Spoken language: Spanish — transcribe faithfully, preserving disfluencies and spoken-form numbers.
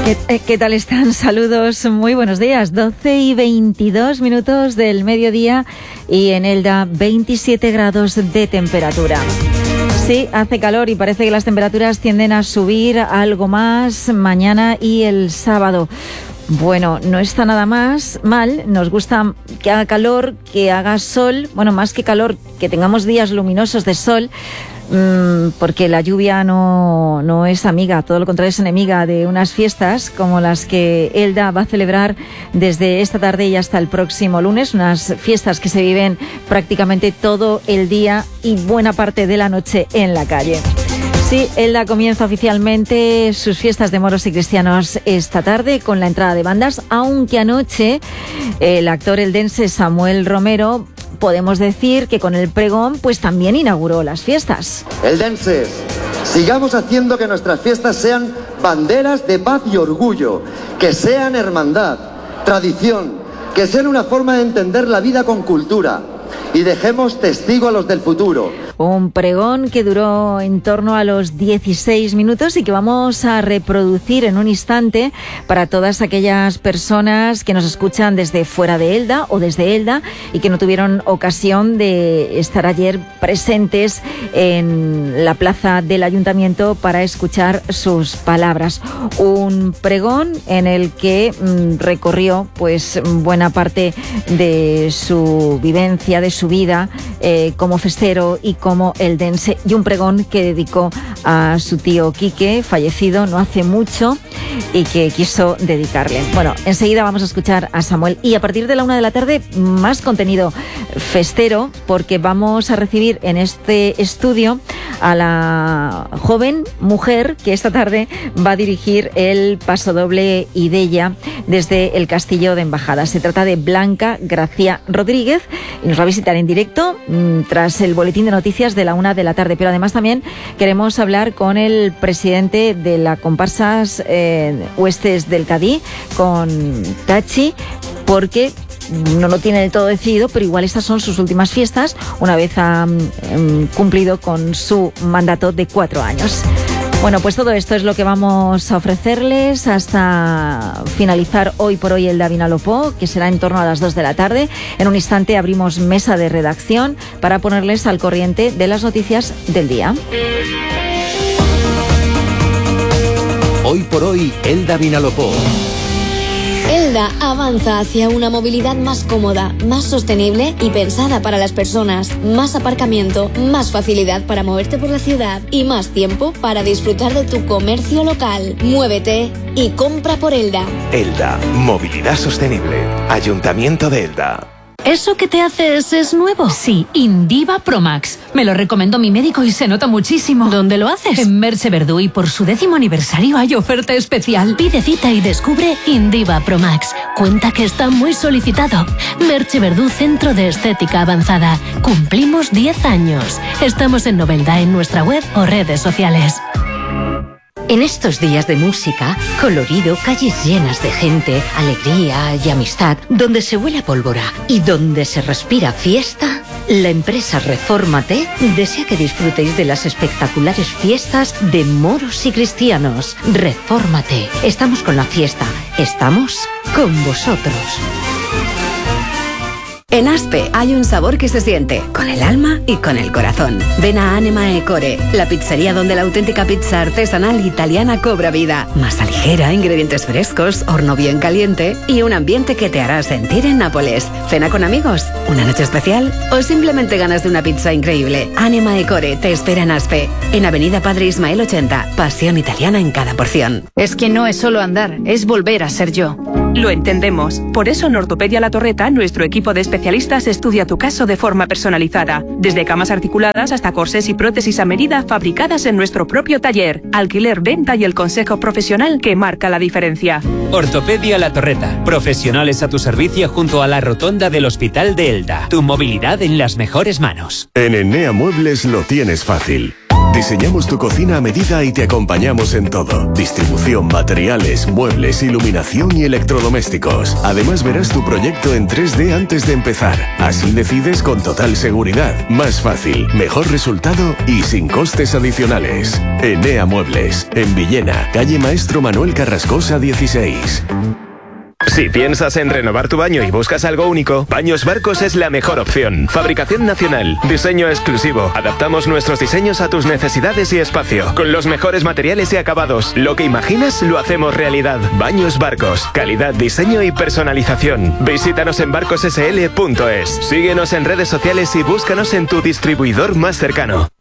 ¿Qué, ¿Qué tal están? Saludos, muy buenos días. doce y veintidós minutos del mediodía y en Elda veintisiete grados de temperatura. Sí, hace calor y parece que las temperaturas tienden a subir algo más mañana y el sábado. Bueno, no está nada más mal, nos gusta que haga calor, que haga sol, bueno, más que calor, que tengamos días luminosos de sol, porque la lluvia no, no es amiga, todo lo contrario, es enemiga de unas fiestas como las que Elda va a celebrar desde esta tarde y hasta el próximo lunes, unas fiestas que se viven prácticamente todo el día y buena parte de la noche en la calle. Sí, Elda comienza oficialmente sus fiestas de moros y cristianos esta tarde con la entrada de bandas, aunque anoche el actor eldense Samuel Romero, podemos decir que con el pregón pues también inauguró las fiestas. Eldenses, sigamos haciendo que nuestras fiestas sean banderas de paz y orgullo, que sean hermandad, tradición, que sean una forma de entender la vida con cultura. Y dejemos testigo a los del futuro. Un pregón que duró en torno a los dieciséis minutos y que vamos a reproducir en un instante para todas aquellas personas que nos escuchan desde fuera de Elda o desde Elda y que no tuvieron ocasión de estar ayer presentes en la plaza del ayuntamiento para escuchar sus palabras. Un pregón en el que mmm, recorrió pues buena parte de su vivencia, de su vida eh, como festero y como eldense, y un pregón que dedicó a su tío Quique, fallecido no hace mucho y que quiso dedicarle. Bueno, enseguida vamos a escuchar a Samuel y a partir de la una de la tarde más contenido festero, porque vamos a recibir en este estudio a la joven mujer que esta tarde va a dirigir el pasodoble Idella desde el Castillo de Embajada. Se trata de Blanca Gracia Rodríguez y nos va a visitar en directo mmm, tras el boletín de noticias de la una de la tarde. Pero además también queremos hablar con el presidente de la comparsas eh, Huestes del Cadí, con Tachi, porque no lo tiene del todo decidido, pero igual estas son sus últimas fiestas una vez ha um, cumplido con su mandato de cuatro años. Bueno, pues todo esto es lo que vamos a ofrecerles hasta finalizar hoy por hoy el Elda Vinalopó, que será en torno a las dos de la tarde. En un instante abrimos mesa de redacción para ponerles al corriente de las noticias del día. Hoy por hoy, Elda Vinalopó. Elda avanza hacia una movilidad más cómoda, más sostenible y pensada para las personas. Más aparcamiento, más facilidad para moverte por la ciudad y más tiempo para disfrutar de tu comercio local. Muévete y compra por Elda. Elda, movilidad sostenible. Ayuntamiento de Elda. ¿Eso que te haces es nuevo? Sí, Indiva Pro Max. Me lo recomendó mi médico y se nota muchísimo. ¿Dónde lo haces? En Merche Verdú, y por su décimo aniversario hay oferta especial. Pide cita y descubre Indiva Pro Max. Cuenta que está muy solicitado. Merche Verdú, Centro de Estética Avanzada. Cumplimos diez años. Estamos en Novelda en nuestra web o redes sociales. En estos días de música, colorido, calles llenas de gente, alegría y amistad, donde se huele a pólvora y donde se respira fiesta, la empresa Refórmate desea que disfrutéis de las espectaculares fiestas de moros y cristianos. Refórmate. Estamos con la fiesta. Estamos con vosotros. En Aspe hay un sabor que se siente, con el alma y con el corazón. Ven a Anima e Core, la pizzería donde la auténtica pizza artesanal italiana cobra vida. Masa ligera, ingredientes frescos, horno bien caliente y un ambiente que te hará sentir en Nápoles. Cena con amigos, una noche especial o simplemente ganas de una pizza increíble. Anima e Core te espera en Aspe, en Avenida Padre Ismael ochenta. Pasión italiana en cada porción. Es que no es solo andar, es volver a ser yo. Lo entendemos. Por eso en Ortopedia La Torreta, nuestro equipo de especialistas estudia tu caso de forma personalizada. Desde camas articuladas hasta corsés y prótesis a medida fabricadas en nuestro propio taller. Alquiler, venta y el consejo profesional que marca la diferencia. Ortopedia La Torreta. Profesionales a tu servicio junto a la rotonda del Hospital de Elda. Tu movilidad en las mejores manos. En Enea Muebles lo tienes fácil. Diseñamos tu cocina a medida y te acompañamos en todo. Distribución, materiales, muebles, iluminación y electrodomésticos. Además verás tu proyecto en tres D antes de empezar. Así decides con total seguridad, más fácil, mejor resultado y sin costes adicionales. Enea Muebles, en Villena, calle Maestro Manuel Carrascosa dieciséis. Si piensas en renovar tu baño y buscas algo único, Baños Barcos es la mejor opción. Fabricación nacional, diseño exclusivo. Adaptamos nuestros diseños a tus necesidades y espacio, con los mejores materiales y acabados. Lo que imaginas lo hacemos realidad. Baños Barcos, calidad, diseño y personalización. Visítanos en barcos s l punto es. Síguenos en redes sociales y búscanos en tu distribuidor más cercano.